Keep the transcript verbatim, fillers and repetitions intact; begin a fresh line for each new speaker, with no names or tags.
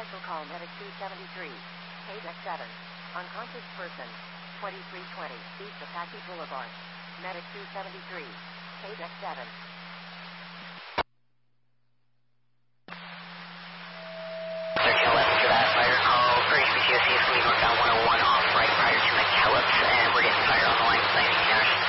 Special call Medic two seventy-three. K D E C seven. Unconscious person. twenty-three twenty. East Apache Boulevard. Medic two seventy-three. K D E C seven.
McKellips to that fire call for H B C S C is going northbound one oh one off right prior to McKellips, and we're getting fire on the line with ninety Nash.